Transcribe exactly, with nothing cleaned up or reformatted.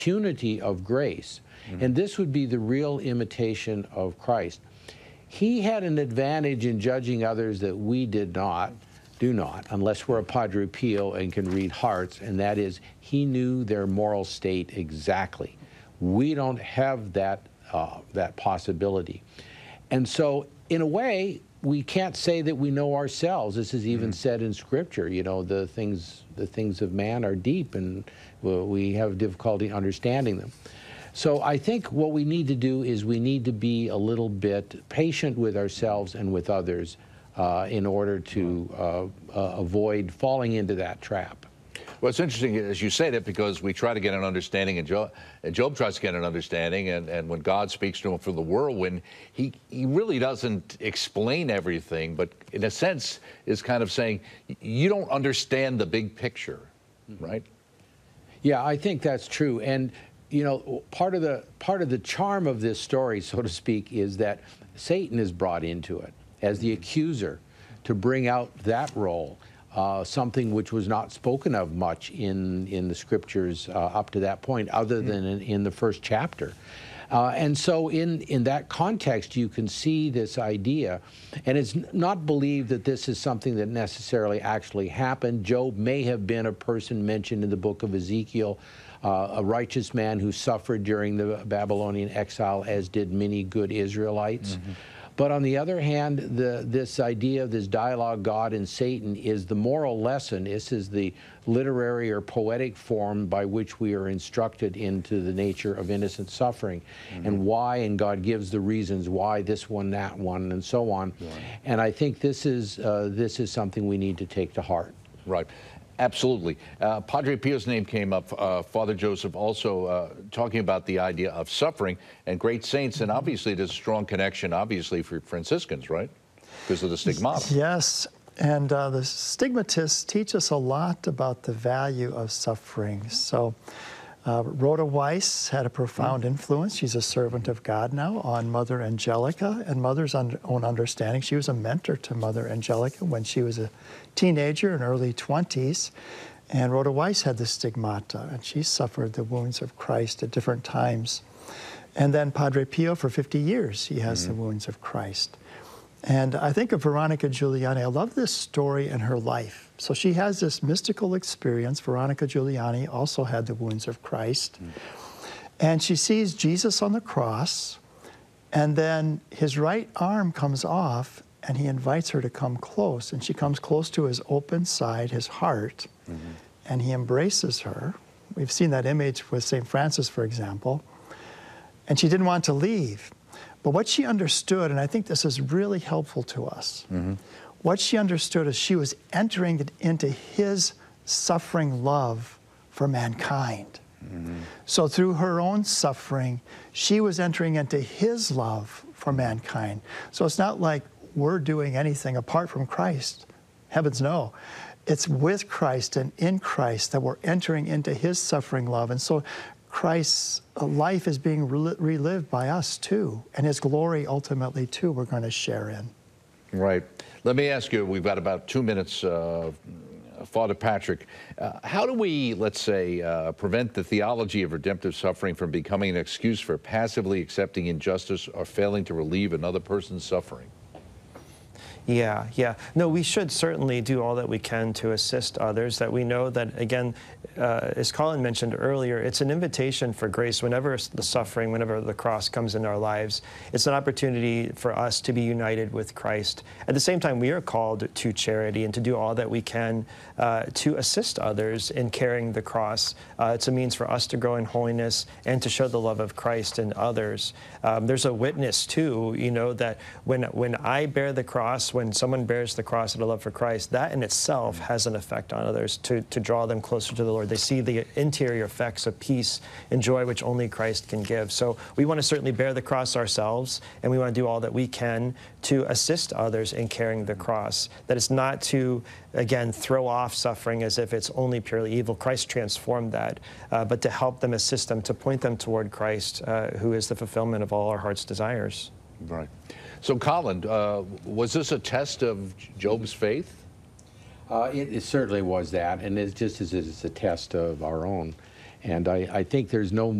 opportunity of grace. Mm-hmm. And this would be the real imitation of Christ. He had an advantage in judging others that we did not, do not, unless we're a Padre Pio and can read hearts, and that is he knew their moral state exactly. We don't have that, uh, that possibility. And so, in a way, we can't say that we know ourselves. This is even mm-hmm. said in Scripture. You know, the things, the things of man are deep, and well, we have difficulty understanding them. So I think what we need to do is we need to be a little bit patient with ourselves and with others uh, in order to uh, uh, avoid falling into that trap. Well, it's interesting, as you say that, because we try to get an understanding, and Job, and Job tries to get an understanding, and, and when God speaks to him from the whirlwind, he, he really doesn't explain everything, but in a sense is kind of saying, you don't understand the big picture, right? Yeah, I think that's true. And you know, part of the part of the charm of this story, so to speak, is that Satan is brought into it as the accuser to bring out that role, uh, something which was not spoken of much in in the Scriptures uh, up to that point, other than in, in the first chapter. Uh, and so in, in that context, you can see this idea, and it's not believed that this is something that necessarily actually happened. Job may have been a person mentioned in the book of Ezekiel, uh, a righteous man who suffered during the Babylonian exile, as did many good Israelites. Mm-hmm. But on the other hand, the, this idea of this dialogue, God and Satan, is the moral lesson. This is the literary or poetic form by which we are instructed into the nature of innocent suffering, mm-hmm. and why, and God gives the reasons why this one, that one, and so on. Right. And I think this is, uh, this is something we need to take to heart. Right. Absolutely. Uh, Padre Pio's name came up, uh, Father Joseph also uh, talking about the idea of suffering and great saints, mm-hmm. and obviously there's a strong connection, obviously, for Franciscans, right? Because of the stigmata. Yes, and uh, the stigmatists teach us a lot about the value of suffering. So uh, Rhoda Weiss had a profound mm-hmm. influence. She's a servant of God now on Mother Angelica and Mother's un own understanding. She was a mentor to Mother Angelica when she was a teenager in early twenties, and Rhoda Weiss had the stigmata, and she suffered the wounds of Christ at different times. And then Padre Pio, for fifty years, he has mm-hmm. the wounds of Christ. And I think of Veronica Giuliani. I love this story in her life. So she has this mystical experience. Veronica Giuliani also had the wounds of Christ. Mm-hmm. And she sees Jesus on the cross, and then his right arm comes off, and he invites her to come close, and she comes close to his open side, his heart, mm-hmm. and he embraces her. We've seen that image with Saint Francis, for example, and she didn't want to leave. But what she understood, and I think this is really helpful to us, mm-hmm. what she understood is she was entering into his suffering love for mankind. Mm-hmm. So through her own suffering, she was entering into his love for mankind. So it's not like we're doing anything apart from Christ. Heavens no. It's with Christ and in Christ that we're entering into his suffering love. And so Christ's life is being rel relived by us too. And his glory ultimately too we're going to share in. Right. Let me ask you, we've got about two minutes, uh, Father Patrick, uh, how do we, let's say, uh, prevent the theology of redemptive suffering from becoming an excuse for passively accepting injustice or failing to relieve another person's suffering? Yeah, yeah. No, we should certainly do all that we can to assist others, that we know that, again, uh, as Colin mentioned earlier, it's an invitation for grace. Whenever the suffering, whenever the cross comes in our lives, it's an opportunity for us to be united with Christ. At the same time, we are called to charity and to do all that we can uh, to assist others in carrying the cross. Uh, it's a means for us to grow in holiness and to show the love of Christ in others. Um, there's a witness, too, you know, that when, when I bear the cross, when someone bears the cross out of love for Christ, that in itself has an effect on others to, to draw them closer to the Lord. They see the interior effects of peace and joy which only Christ can give. So we want to certainly bear the cross ourselves, and we want to do all that we can to assist others in carrying the cross. That it's not to, again, throw off suffering as if it's only purely evil. Christ transformed that, uh, but to help them, assist them, to point them toward Christ, uh, who is the fulfillment of all our heart's desires. Right. So, Colin, uh, was this a test of Job's faith? Uh, it, it certainly was that, and it's just as it's a test of our own. And I, I think there's no